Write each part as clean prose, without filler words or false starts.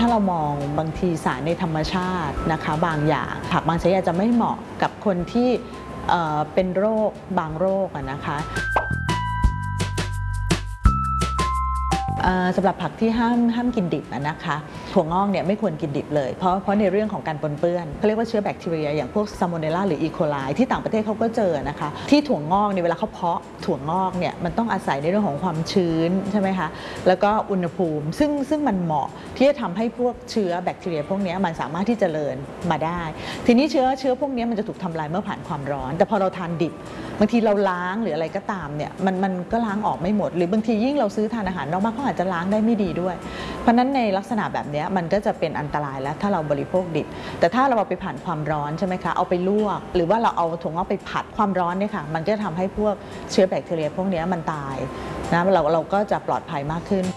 ถ้าเรามองบางทีสารในธรรมชาตินะคะบางอย่างผักบางชนิดอาจจะไม่เหมาะกับคนที่เป็นโรคบางโรคนะคะสำหรับผักที่ห้ามกินดิบนะคะถั่วงอกเนี่ยไม่ควรกินดิบเลยเพราะในเรื่องของการปนเปื้อนเขาเรียกว่าเชื้อแบคทีเรียอย่างพวกซาโมเนลลาหรืออีโคไลที่ต่างประเทศเขาก็เจอนะคะที่ถั่วงอกเนี่ยเวลาเขาเพาะถั่วงอกเนี่ยมันต้องอาศัยในเรื่องของความชื้นใช่ไหมคะแล้วก็อุณหภูมิซึ่งมันเหมาะที่จะทำให้พวกเชื้อแบคทีเรียพวกนี้มันสามารถที่จะเจริญมาได้ทีนี้เชื้อพวกนี้มันจะถูกทำลายเมื่อผ่านความร้อนแต่พอเราทานดิบบางทีเราล้างหรืออะไรก็ตามเนี่ยมันก็ล้างออกไม่หมดหรือบางทียิ่งเราซื้อทานอาหารนอกบ้านเขาอาจจะล้างได้ไม่ดีด้วยเพราะนั้นในลักษณะแบบนี้มันก็จะเป็นอันตรายแล้วถ้าเราบริโภคดิบแต่ถ้าเราเอาไปผ่านความร้อนใช่ไหมคะเอาไปลวกหรือว่าเราเอาถั่วงอกไปผัดความร้อนเนี่ยค่ะมันก็ทำให้พวกเชื้อแบคทีเรียพวกนี้มันตายนะเราก็จะปลอดภัยมากขึ้น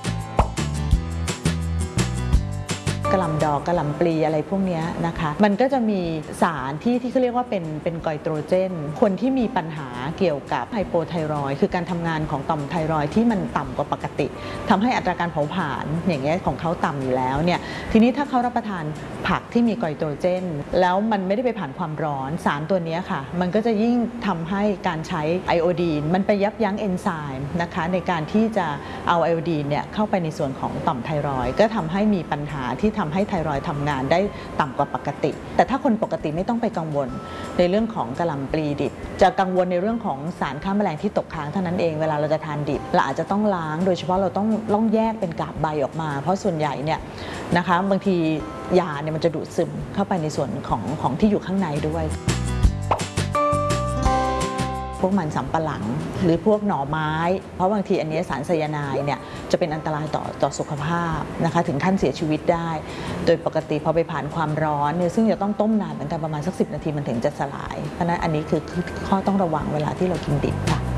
กะหล่ำดอกกะหล่ำปลีอะไรพวกนี้นะคะมันก็จะมีสารที่เขาเรียกว่าเป็นไกโตรเจนคนที่มีปัญหาเกี่ยวกับไฮโปไทรอยด์คือการทำงานของต่อมไทรอยด์ที่มันต่ำกว่าปกติทำให้อัตราการเผาผลาญอย่างเงี้ยของเขาต่ำอยู่แล้วเนี่ยทีนี้ถ้าเขารับประทานผักที่มีไกโตรเจนแล้วมันไม่ได้ไปผ่านความร้อนสารตัวนี้ค่ะมันก็จะยิ่งทำให้การใช้ไอโอดีนมันไปยับยั้งเอนไซม์นะคะในการที่จะเอาไอโอดีนเนี่ยเข้าไปในส่วนของต่อมไทรอยด์ก็ทำให้มีปัญหาที่ทำให้ไทรอยด์ทำงานได้ต่ำกว่าปกติแต่ถ้าคนปกติไม่ต้องไปกังวลในเรื่องของกะหล่ำปลีดิบจะกังวลในเรื่องของสารฆ่าแมลงที่ตกค้างเท่านั้นเองเวลาเราจะทานดิบเราอาจจะต้องล้างโดยเฉพาะเราต้องแยกเป็นกาบใบออกมาเพราะส่วนใหญ่เนี่ยนะคะบางทียาเนี่ยมันจะดูดซึมเข้าไปในส่วนของที่อยู่ข้างในด้วยพวกมันสำปะหลังหรือพวกหน่อไม้เพราะบางทีอันนี้สารไซยาไนด์เนี่ยจะเป็นอันตรายต่อสุขภาพนะคะถึงขั้นเสียชีวิตได้โดยปกติพอไปผ่านความร้อนเนี่ยซึ่งจะต้องต้มนานเหมือนกันประมาณสัก10 นาทีมันถึงจะสลายเพราะฉะนั้นอันนี้คือข้อต้องระวังเวลาที่เรากินดิบค่ะ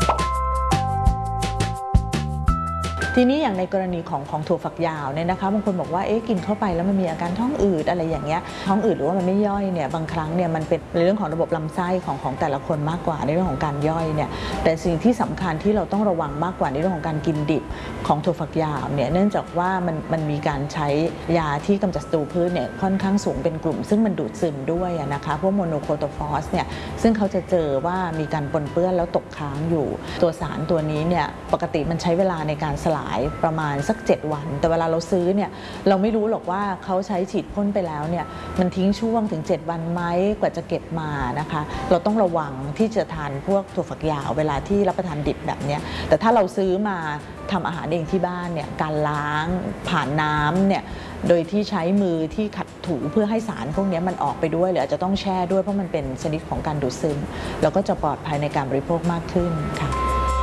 ทีนี้อย่างในกรณีของถั่วฝักยาวเนี่ยนะคะบางคนบอกว่ากินเข้าไปแล้วมันมีอาการท้องอืดอะไรอย่างเงี้ยท้องอืดหรือว่ามันไม่ย่อยเนี่ยบางครั้งเนี่ยมันเป็นเรื่องของระบบลำไส้ของแต่ละคนมากกว่าในเรื่องของการย่อยเนี่ยแต่สิ่งที่สำคัญที่เราต้องระวังมากกว่าในเรื่องของการกินดิบของถั่วฝักยาวเนี่ยเนื่องจากว่ามันมีการใช้ยาที่กำจัดศัตรูพืชเนี่ยค่อนข้างสูงเป็นกลุ่มซึ่งมันดูดซึมด้วยนะคะพวกโมโนโคโตฟอสเนี่ยซึ่งเขาจะเจอว่ามีการปนเปื้อนแล้วตกค้างอยู่ตัวสารตัวนี้เนี่ยปกติมันใช้เวลาในการสลายประมาณสัก7 วันแต่เวลาเราซื้อเนี่ยเราไม่รู้หรอกว่าเขาใช้ฉีดพ่นไปแล้วเนี่ยมันทิ้งช่วงถึง7 วันไหมกว่าจะเก็บมานะคะเราต้องระวังที่จะทานพวกถั่วฝักยาวเวลาที่รับประทานดิบแบบนี้แต่ถ้าเราซื้อมาทำอาหารเองที่บ้านเนี่ยการล้างผ่านน้ำเนี่ยโดยที่ใช้มือที่ขัดถูเพื่อให้สารพวกนี้มันออกไปด้วยหรืออาจจะต้องแช่ด้วยเพราะมันเป็นชนิดของการดูดซึมเราก็จะปลอดภัยในการบริโภคมากขึ้นค่ะ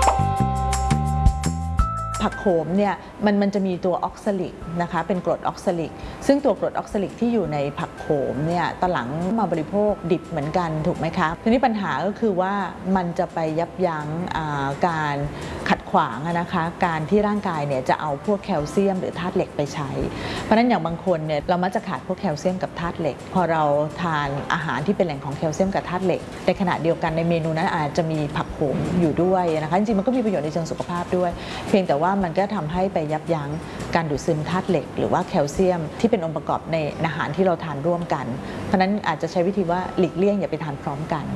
ผักโขมเนี่ยมันจะมีตัวออกซาลิกนะคะเป็นกรดออกซาลิกซึ่งตัวกรดออกซาลิกที่อยู่ในผักโขมเนี่ยตอนหลังมาบริโภคดิบเหมือนกันถูกไหมคะทีนี้ปัญหาก็คือว่ามันจะไปยับยั้งการขัดขวางนะคะการที่ร่างกายเนี่ยจะเอาพวกแคลเซียมหรือธาตุเหล็กไปใช้เพราะฉะนั้นอย่างบางคนเนี่ยเรามักจะขาดพวกแคลเซียมกับธาตุเหล็กพอเราทานอาหารที่เป็นแหล่งของแคลเซียมกับธาตุเหล็กในขณะเดียวกันในเมนูนั้นอาจจะมีผักโขมอยู่ด้วยนะคะจริงๆมันก็มีประโยชน์ในเชิงสุขภาพด้วยเพียงแต่ว่ามันก็ทำให้ไปยับยั้งการดูดซึมธาตุเหล็กหรือว่าแคลเซียมที่เป็นองค์ประกอบในอาหารที่เราทานร่วมกันเพราะนั้นอาจจะใช้วิธีว่าหลีกเลี่ยงอย่าไปทานพร้อมกัน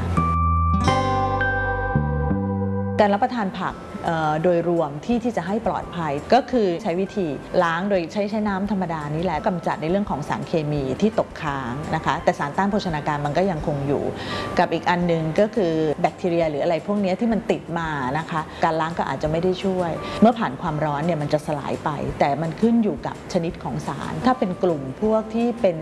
การรับประทานผักโดยรวมที่จะให้ปลอดภัยก็คือใช้วิธีล้างโดยใช้น้ำธรรมดานี่แหละกำจัดในเรื่องของสารเคมีที่ตกค้างนะคะแต่สารต้านโภชนาการมันก็ยังคงอยู่กับอีกอันนึงก็คือแบคทีเรียหรืออะไรพวกนี้ที่มันติดมานะคะการล้างก็อาจจะไม่ได้ช่วยเมื่อผ่านความร้อนเนี่ยมันจะสลายไปแต่มันขึ้นอยู่กับชนิดของสารถ้าเป็นกลุ่มพวกที่เป็น